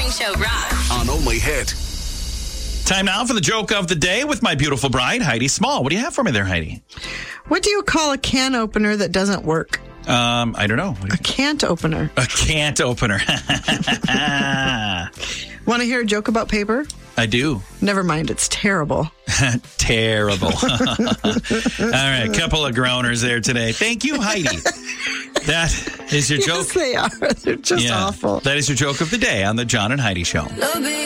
Morning Show rocks. On Only Hit. Time now for the joke of the day with my beautiful bride, Heidi Small. What do you have for me there, Heidi? What do you call a can opener that doesn't work? I don't know. A can't opener. A can't opener. Want to hear a joke about paper? I do. Never mind, it's terrible. Terrible. All right, couple of groaners there today. Thank you, Heidi. That is your joke. Yes, they are. They're just awful. That is your joke of the day on the John and Heidi Show.